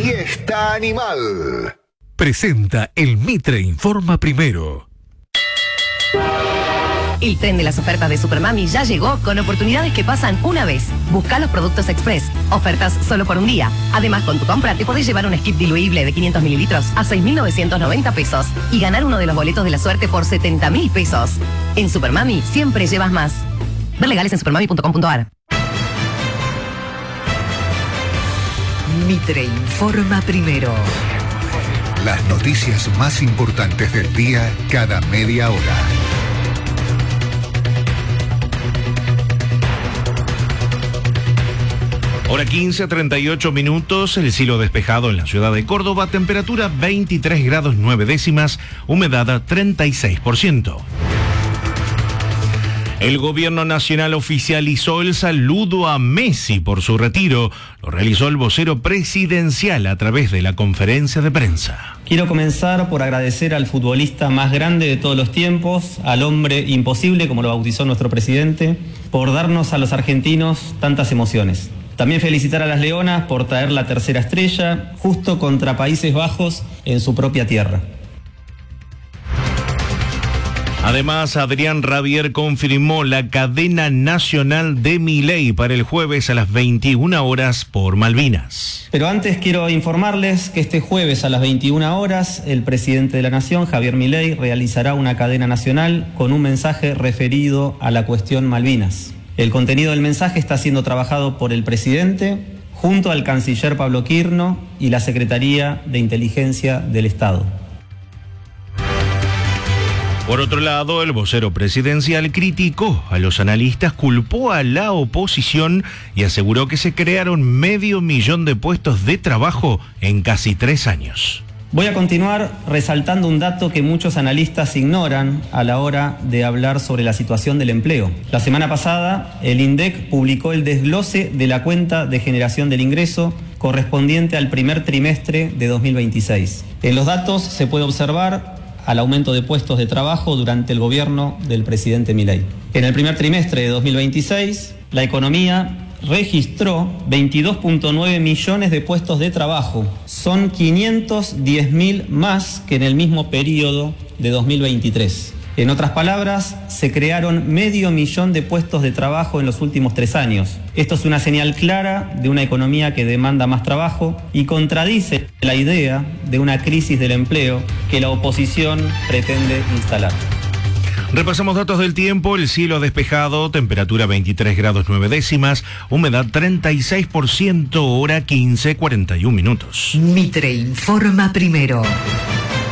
Fiesta Animal. Presenta el Mitre Informa Primero. El tren de las ofertas de Supermami ya llegó con oportunidades que pasan una vez. Busca los productos Express. Ofertas solo por un día. Además, con tu compra te podés llevar un skip diluible de 500 mililitros a 6.990 pesos y ganar uno de los boletos de la suerte por 70.000 pesos. En Supermami siempre llevas más. Ver legales en supermami.com.ar. Mitre Informa Primero. Las noticias más importantes del día cada media hora. Hora 15, 38 minutos, el cielo despejado en la ciudad de Córdoba, temperatura 23 grados 9 décimas, humedad 36%. El gobierno nacional oficializó el saludo a Messi por su retiro. Lo realizó el vocero presidencial a través de la conferencia de prensa. Quiero comenzar por agradecer al futbolista más grande de todos los tiempos, al hombre imposible, como lo bautizó nuestro presidente, por darnos a los argentinos tantas emociones. También felicitar a las Leonas por traer la tercera estrella, justo contra Países Bajos en su propia tierra. Además, Adrián Rabier confirmó la cadena nacional de Milei para el jueves a las 21 horas por Malvinas. Pero antes quiero informarles que este jueves a las 21 horas el presidente de la Nación, Javier Milei, realizará una cadena nacional con un mensaje referido a la cuestión Malvinas. El contenido del mensaje está siendo trabajado por el presidente junto al canciller Pablo Quirno y la Secretaría de Inteligencia del Estado. Por otro lado, el vocero presidencial criticó a los analistas, culpó a la oposición y aseguró que se crearon 500.000 de puestos de trabajo en casi 3 años. Voy a continuar resaltando un dato que muchos analistas ignoran a la hora de hablar sobre la situación del empleo. La semana pasada, el INDEC publicó el desglose de la cuenta de generación del ingreso correspondiente al primer trimestre de 2026. En los datos se puede observar al aumento de puestos de trabajo durante el gobierno del presidente Milei. En el primer trimestre de 2026, la economía registró 22.9 millones de puestos de trabajo. Son 510.000 más que en el mismo periodo de 2023. En otras palabras, se crearon 500.000 de puestos de trabajo en los últimos 3 años. Esto es una señal clara de una economía que demanda más trabajo y contradice la idea de una crisis del empleo que la oposición pretende instalar. Repasamos datos del tiempo, el cielo despejado, temperatura 23 grados 9 décimas, humedad 36%, hora 15, 41 minutos. Mitre Informa Primero.